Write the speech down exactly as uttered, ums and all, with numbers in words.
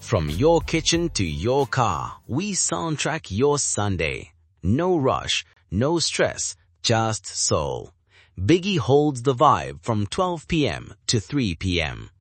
From your kitchen to your car, we soundtrack your Sunday. No rush, no stress, just soul. Biggie holds the vibe from twelve p m to three p m